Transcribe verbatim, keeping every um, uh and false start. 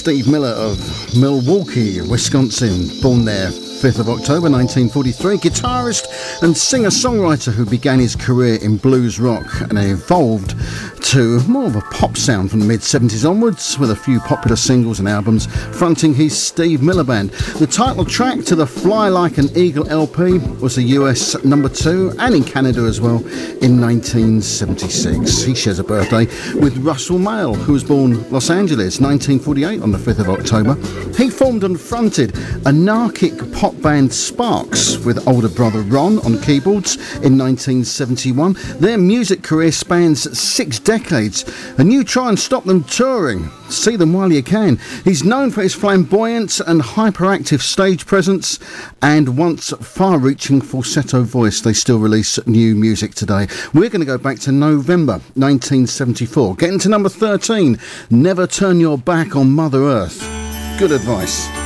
Steve Miller of Milwaukee, Wisconsin, born there fifth of October nineteen forty-three, guitarist and singer-songwriter who began his career in blues rock and evolved to more of a pop sound from the mid-seventies onwards, with a few popular singles and albums fronting his Steve Miller Band. The title track to the Fly Like an Eagle L P was a U S number two, and in Canada as well, in nineteen seventy-six. He shares a birthday with Russell Mael, who was born Los Angeles, nineteen forty-eight, on the fifth of October. He formed and fronted anarchic pop band Sparks with older brother Ron on keyboards in nineteen seventy-one. Their music career spans six decades, and you try and stop them touring. See them while you can. He's known for his flamboyant and hyperactive stage presence and once far-reaching falsetto voice. They still release new music today. We're going to go back to November nineteen seventy-four. Getting to number thirteen, Never Turn Your Back on Mother Earth. Good advice.